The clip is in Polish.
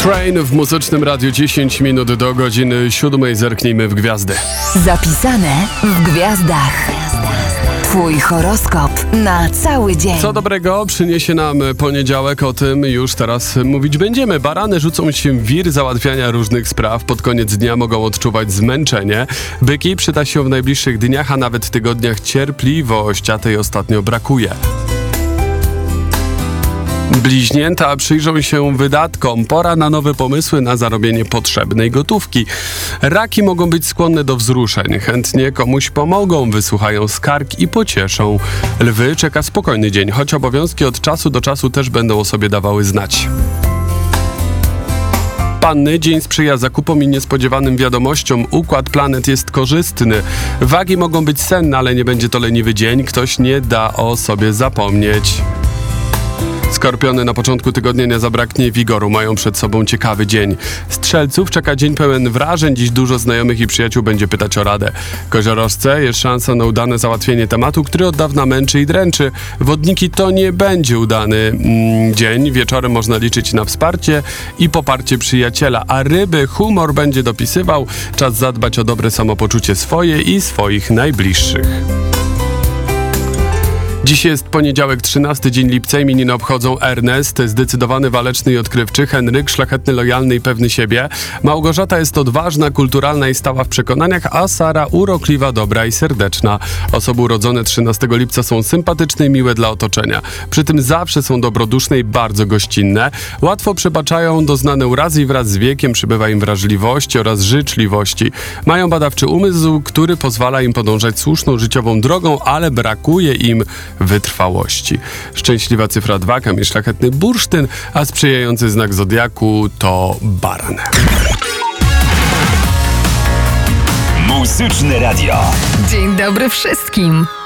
Train w Muzycznym Radiu. 10 minut do godziny 7. Zerknijmy w gwiazdy. Zapisane w gwiazdach. Twój horoskop na cały dzień. Co dobrego przyniesie nam poniedziałek, o tym już teraz mówić będziemy. Barany rzucą się w wir załatwiania różnych spraw. Pod koniec dnia mogą odczuwać zmęczenie. Byki przyda się w najbliższych dniach, a nawet tygodniach cierpliwość, a tej ostatnio brakuje. Bliźnięta przyjrzą się wydatkom. Pora na nowe pomysły na zarobienie potrzebnej gotówki. Raki mogą być skłonne do wzruszeń. Chętnie komuś pomogą, wysłuchają skarg i pocieszą. Lwy czeka spokojny dzień, choć obowiązki od czasu do czasu też będą o sobie dawały znać. Panny, dzień sprzyja zakupom i niespodziewanym wiadomościom. Układ planet jest korzystny. Wagi mogą być senne, ale nie będzie to leniwy dzień. Ktoś nie da o sobie zapomnieć. Skorpiony, na początku tygodnia nie zabraknie wigoru, mają przed sobą ciekawy dzień. Strzelców czeka dzień pełen wrażeń, dziś dużo znajomych i przyjaciół będzie pytać o radę. Koziorożce, jest szansa na udane załatwienie tematu, który od dawna męczy i dręczy. Wodniki, to nie będzie udany dzień, wieczorem można liczyć na wsparcie i poparcie przyjaciela, a ryby, humor będzie dopisywał, czas zadbać o dobre samopoczucie swoje i swoich najbliższych. Dziś jest poniedziałek, 13 dzień lipca, imieniny obchodzą Ernest, zdecydowany, waleczny i odkrywczy, Henryk, szlachetny, lojalny i pewny siebie, Małgorzata jest odważna, kulturalna i stała w przekonaniach, a Sara urokliwa, dobra i serdeczna. Osoby urodzone 13 lipca są sympatyczne i miłe dla otoczenia. Przy tym zawsze są dobroduszne i bardzo gościnne. Łatwo przebaczają doznane urazy i wraz z wiekiem przybywa im wrażliwości oraz życzliwości. Mają badawczy umysł, który pozwala im podążać słuszną życiową drogą, ale brakuje im wytrwałości. Szczęśliwa cyfra 2, kamień szlachetny bursztyn, a sprzyjający znak zodiaku to baran. Muzyczne Radio. Dzień dobry wszystkim.